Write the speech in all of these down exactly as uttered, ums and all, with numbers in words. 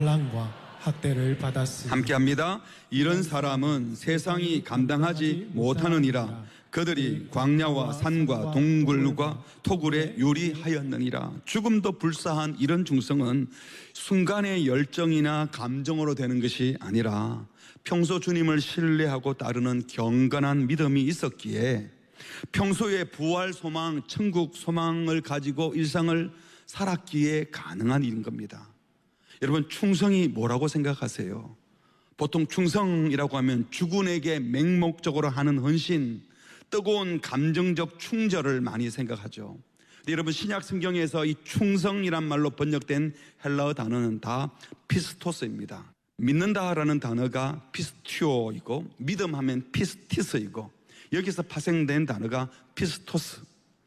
난과 학대를 받았으니 함께합니다. 이런 사람은 세상이 감당하지 못하느니라. 그들이 광야와 산과 동굴과 토굴에 유리하였느니라. 죽음도 불사한 이런 중성은 순간의 열정이나 감정으로 되는 것이 아니라 평소 주님을 신뢰하고 따르는 경건한 믿음이 있었기에 평소에 부활 소망, 천국 소망을 가지고 일상을 살았기에 가능한 일인 겁니다. 여러분, 충성이 뭐라고 생각하세요? 보통 충성이라고 하면 주군에게 맹목적으로 하는 헌신, 뜨거운 감정적 충절을 많이 생각하죠. 근데 여러분, 신약 성경에서 이 충성이란 말로 번역된 헬라어 단어는 다 피스토스입니다. 믿는다라는 단어가 피스티오이고 믿음하면 피스티스이고 여기서 파생된 단어가 피스토스,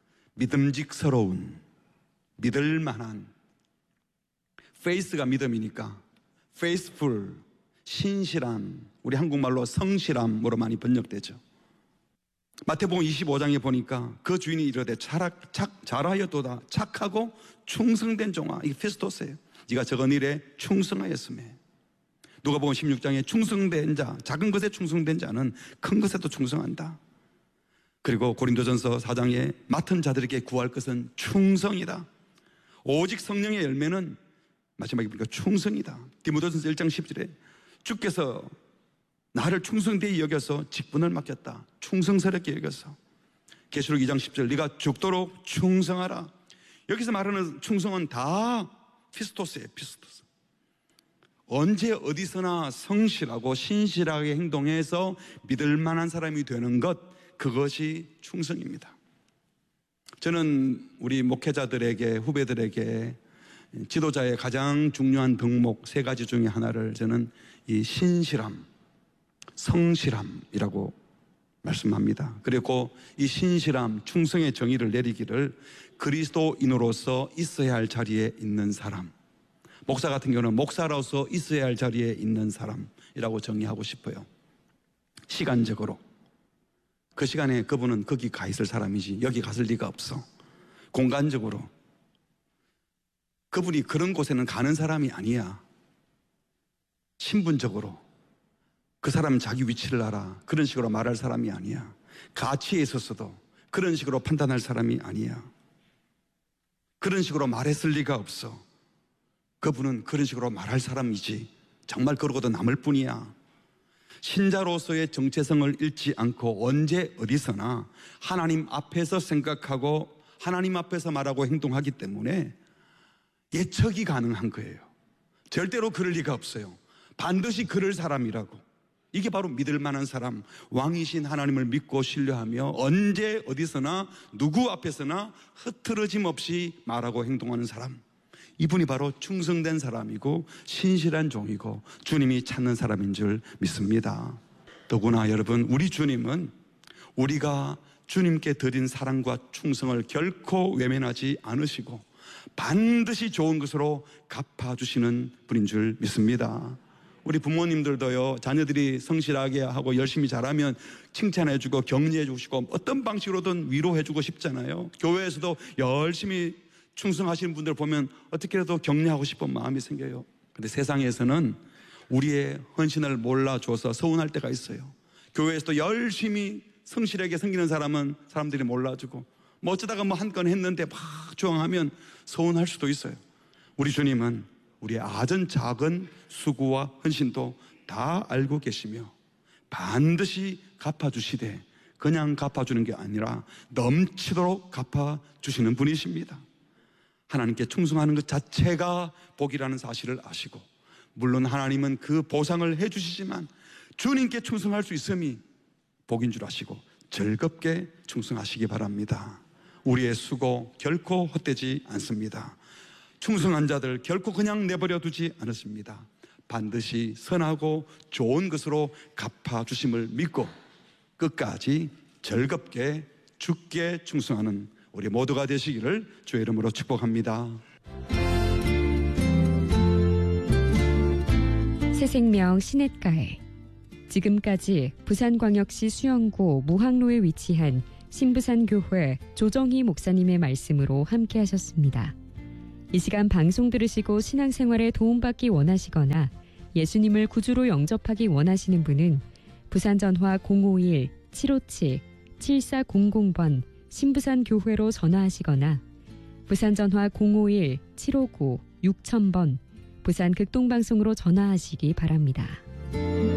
믿음직스러운, 믿을만한. 페이스가 믿음이니까 faithful, 신실한, 우리 한국말로 성실함으로 많이 번역되죠. 마태복음 이십오 장에 보니까 그 주인이 이르되 착, 착, 잘하였도다 착하고 충성된 종아, 이게 피스토스예요. 네가 적은 일에 충성하였으매. 누가복음 십육 장에 충성된 자, 작은 것에 충성된 자는 큰 것에도 충성한다. 그리고 고린도전서 사 장에 맡은 자들에게 구할 것은 충성이다. 오직 성령의 열매는 마지막에 보니까 충성이다. 디모데전서 일 장 십 절에 주께서 나를 충성되이 여겨서 직분을 맡겼다. 충성스럽게 여겨서. 계시록 이 장 십 절 네가 죽도록 충성하라. 여기서 말하는 충성은 다 피스토스예요. 피스토스. 언제 어디서나 성실하고 신실하게 행동해서 믿을 만한 사람이 되는 것, 그것이 충성입니다. 저는 우리 목회자들에게, 후배들에게 지도자의 가장 중요한 덕목 세 가지 중에 하나를 저는 이 신실함, 성실함이라고 말씀합니다. 그리고 이 신실함, 충성의 정의를 내리기를 그리스도인으로서 있어야 할 자리에 있는 사람, 목사 같은 경우는 목사로서 있어야 할 자리에 있는 사람이라고 정의하고 싶어요. 시간적으로 그 시간에 그분은 거기 가 있을 사람이지 여기 갔을 리가 없어. 공간적으로 그분이 그런 곳에는 가는 사람이 아니야. 신분적으로 그 사람은 자기 위치를 알아. 그런 식으로 말할 사람이 아니야. 가치에 있어서도 그런 식으로 판단할 사람이 아니야. 그런 식으로 말했을 리가 없어. 그분은 그런 식으로 말할 사람이지 정말 그러고도 남을 뿐이야. 신자로서의 정체성을 잃지 않고 언제 어디서나 하나님 앞에서 생각하고 하나님 앞에서 말하고 행동하기 때문에 예측이 가능한 거예요. 절대로 그럴 리가 없어요. 반드시 그럴 사람이라고. 이게 바로 믿을 만한 사람, 왕이신 하나님을 믿고 신뢰하며 언제 어디서나 누구 앞에서나 흐트러짐 없이 말하고 행동하는 사람, 이분이 바로 충성된 사람이고 신실한 종이고 주님이 찾는 사람인 줄 믿습니다. 더구나 여러분, 우리 주님은 우리가 주님께 드린 사랑과 충성을 결코 외면하지 않으시고 반드시 좋은 것으로 갚아주시는 분인 줄 믿습니다. 우리 부모님들도요, 자녀들이 성실하게 하고 열심히 잘하면 칭찬해주고 격려해주시고 어떤 방식으로든 위로해주고 싶잖아요. 교회에서도 열심히 충성하시는 분들 보면 어떻게라도 격려하고 싶은 마음이 생겨요. 근데 세상에서는 우리의 헌신을 몰라줘서 서운할 때가 있어요. 교회에서도 열심히 성실하게 섬기는 사람은 사람들이 몰라주고 뭐 어쩌다가 뭐 한 건 했는데 막 조항하면 서운할 수도 있어요. 우리 주님은 우리의 아전 작은 수고와 헌신도 다 알고 계시며 반드시 갚아주시되 그냥 갚아주는 게 아니라 넘치도록 갚아주시는 분이십니다. 하나님께 충성하는 것 자체가 복이라는 사실을 아시고, 물론 하나님은 그 보상을 해주시지만 주님께 충성할 수 있음이 복인 줄 아시고 즐겁게 충성하시기 바랍니다. 우리의 수고 결코 헛되지 않습니다. 충성한 자들 결코 그냥 내버려 두지 않았습니다. 반드시 선하고 좋은 것으로 갚아주심을 믿고 끝까지 즐겁게 주께 충성하는 우리 모두가 되시기를 주의 이름으로 축복합니다. 새생명 시냇가에 지금까지 부산광역시 수영구 무항로에 위치한 신부산교회 조정희 목사님의 말씀으로 함께 하셨습니다. 이 시간 방송 들으시고 신앙생활에 도움받기 원하시거나 예수님을 구주로 영접하기 원하시는 분은 부산전화 공오일 칠오칠 칠사공공 번 신부산교회로 전화하시거나 부산전화 공오일 칠오구 육천 번 부산극동방송으로 전화하시기 바랍니다.